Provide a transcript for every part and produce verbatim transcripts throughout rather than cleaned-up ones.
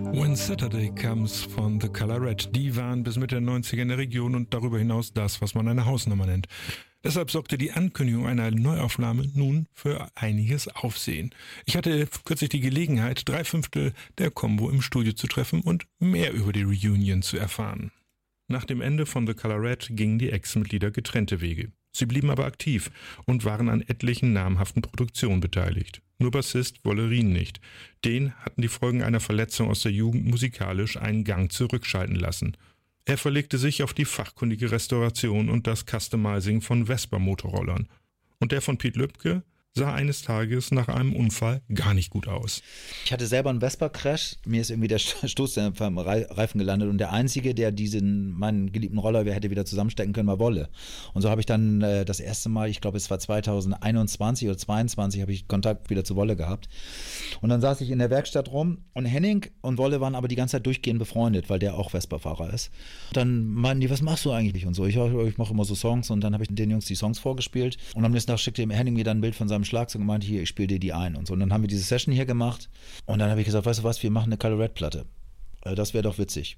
When Saturday Comes von The Color Red. Die waren bis Mitte der neunziger in der Region und darüber hinaus das, was man eine Hausnummer nennt. Deshalb sorgte die Ankündigung einer Neuaufnahme nun für einiges Aufsehen. Ich hatte kürzlich die Gelegenheit, drei Fünftel der Combo im Studio zu treffen und mehr über die Reunion zu erfahren. Nach dem Ende von The Color Red gingen die Ex-Mitglieder getrennte Wege. Sie blieben aber aktiv und waren an etlichen namhaften Produktionen beteiligt. Nur Bassist Wolle Rien nicht. Den hatten die Folgen einer Verletzung aus der Jugend musikalisch einen Gang zurückschalten lassen. Er verlegte sich auf die fachkundige Restauration und das Customizing von Vespa-Motorrollern. Und der von Piet Lübke sah eines Tages nach einem Unfall gar nicht gut aus. Ich hatte selber einen Vespa-Crash, mir ist irgendwie der Stoßdämpfer im Reifen gelandet und der Einzige, der diesen, meinen geliebten Roller hätte wieder zusammenstecken können, war Wolle. Und so habe ich dann äh, das erste Mal, ich glaube es war zweitausendeinundzwanzig oder zweiundzwanzig, habe ich Kontakt wieder zu Wolle gehabt. Und dann saß ich in der Werkstatt rum und Henning und Wolle waren aber die ganze Zeit durchgehend befreundet, weil der auch Vespa-Fahrer ist. Und dann meinten die, was machst du eigentlich? Und so, ich, ich mache immer so Songs und dann habe ich den Jungs die Songs vorgespielt und am nächsten Tag schickte Henning mir dann ein Bild von seinem Schlagzeug und meinte, hier, ich spiele dir die ein und so. Und dann haben wir diese Session hier gemacht und dann habe ich gesagt, weißt du was, wir machen eine Color Red Platte. Das wäre doch witzig.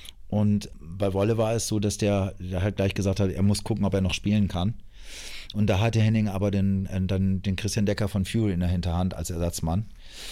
Und bei Wolle war es so, dass der, der halt gleich gesagt hat, er muss gucken, ob er noch spielen kann. Und da hatte Henning aber den, dann den Christian Decker von Fury in der Hinterhand als Ersatzmann,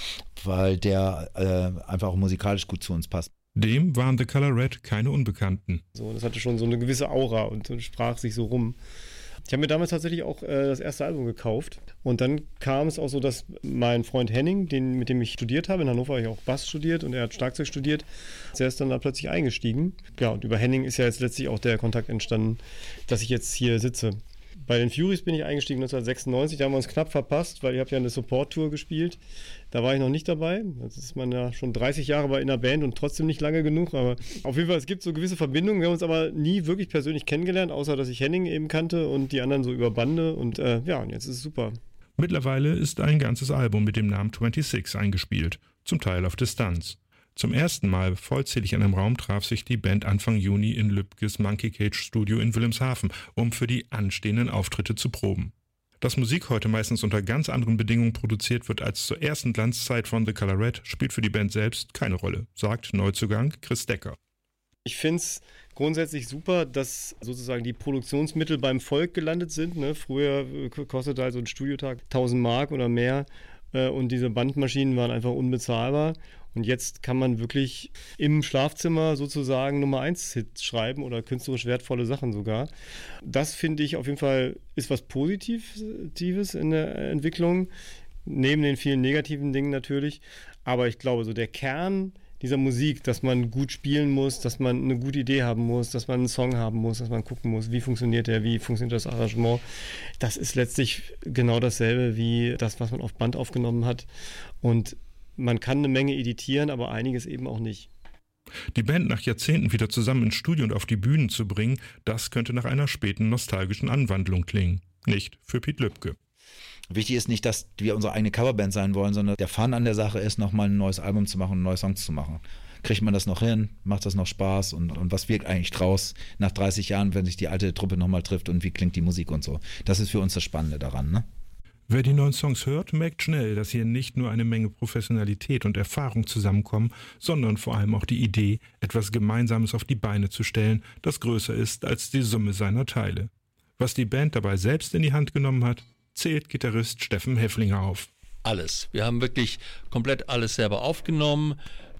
weil der äh, einfach auch musikalisch gut zu uns passt. Dem waren The Color Red keine Unbekannten. So, das hatte schon so eine gewisse Aura und sprach sich so rum. Ich habe mir damals tatsächlich auch äh, das erste Album gekauft und dann kam es auch so, dass mein Freund Henning, den, mit dem ich studiert habe, in Hannover habe ich auch Bass studiert und er hat Schlagzeug studiert, der ist dann da plötzlich eingestiegen. Ja, und über Henning ist ja jetzt letztlich auch der Kontakt entstanden, dass ich jetzt hier sitze. Bei den Furies bin ich eingestiegen neunzehnhundertsechsundneunzig, da haben wir uns knapp verpasst, weil ich habe ja eine Support-Tour gespielt. Da war ich noch nicht dabei. Jetzt ist man ja schon dreißig Jahre bei in der Band und trotzdem nicht lange genug. Aber auf jeden Fall, es gibt so gewisse Verbindungen. Wir haben uns aber nie wirklich persönlich kennengelernt, außer dass ich Henning eben kannte und die anderen so über Bande. Und äh, ja, und jetzt ist es super. Mittlerweile ist ein ganzes Album mit dem Namen sechsundzwanzig eingespielt, zum Teil auf Distanz. Zum ersten Mal vollzählig in einem Raum traf sich die Band Anfang Juni in Lübkes Monkey Cage Studio in Wilhelmshaven, um für die anstehenden Auftritte zu proben. Dass Musik heute meistens unter ganz anderen Bedingungen produziert wird als zur ersten Glanzzeit von The Color Red, spielt für die Band selbst keine Rolle, sagt Neuzugang Chris Decker. Ich finde es grundsätzlich super, dass sozusagen die Produktionsmittel beim Volk gelandet sind. Ne? Früher kostete halt so ein Studiotag tausend Mark oder mehr äh, und diese Bandmaschinen waren einfach unbezahlbar. Und jetzt kann man wirklich im Schlafzimmer sozusagen Nummer eins Hits schreiben oder künstlerisch wertvolle Sachen sogar. Das finde ich auf jeden Fall ist was Positives in der Entwicklung, neben den vielen negativen Dingen natürlich. Aber ich glaube, so der Kern dieser Musik, dass man gut spielen muss, dass man eine gute Idee haben muss, dass man einen Song haben muss, dass man gucken muss, wie funktioniert der, wie funktioniert das Arrangement. Das ist letztlich genau dasselbe wie das, was man auf Band aufgenommen hat. Und man kann eine Menge editieren, aber einiges eben auch nicht. Die Band nach Jahrzehnten wieder zusammen ins Studio und auf die Bühnen zu bringen, das könnte nach einer späten nostalgischen Anwandlung klingen. Nicht für Piet Lübke. Wichtig ist nicht, dass wir unsere eigene Coverband sein wollen, sondern der Fun an der Sache ist, nochmal ein neues Album zu machen und neue Songs zu machen. Kriegt man das noch hin? Macht das noch Spaß? Und, und was wirkt eigentlich draus nach dreißig Jahren, wenn sich die alte Truppe nochmal trifft und wie klingt die Musik und so? Das ist für uns das Spannende daran, ne? Wer die neuen Songs hört, merkt schnell, dass hier nicht nur eine Menge Professionalität und Erfahrung zusammenkommen, sondern vor allem auch die Idee, etwas Gemeinsames auf die Beine zu stellen, das größer ist als die Summe seiner Teile. Was die Band dabei selbst in die Hand genommen hat, zählt Gitarrist Steffen Häfflinger auf. Alles. Wir haben wirklich komplett alles selber aufgenommen.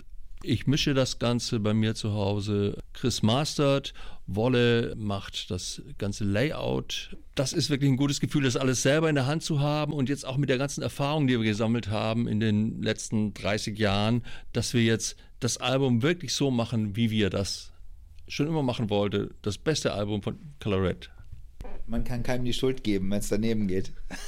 Ich mische das Ganze bei mir zu Hause. Chris mastert, Wolle macht das ganze Layout. Das ist wirklich ein gutes Gefühl, das alles selber in der Hand zu haben und jetzt auch mit der ganzen Erfahrung, die wir gesammelt haben in den letzten dreißig Jahren, dass wir jetzt das Album wirklich so machen, wie wir das schon immer machen wollten. Das beste Album von Color Red. Man kann keinem die Schuld geben, wenn es daneben geht.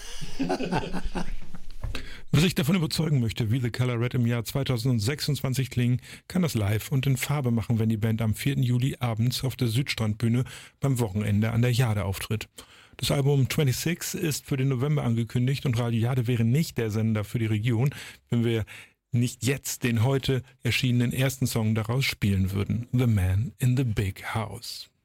Wer sich davon überzeugen möchte, wie The Color Red im Jahr zweitausendsechsundzwanzig klingen, kann das live und in Farbe machen, wenn die Band am vierten Juli abends auf der Südstrandbühne beim Wochenende an der Jade auftritt. Das Album sechsundzwanzig ist für den November angekündigt und Radio Jade wäre nicht der Sender für die Region, wenn wir nicht jetzt den heute erschienenen ersten Song daraus spielen würden. The Man in the Big House.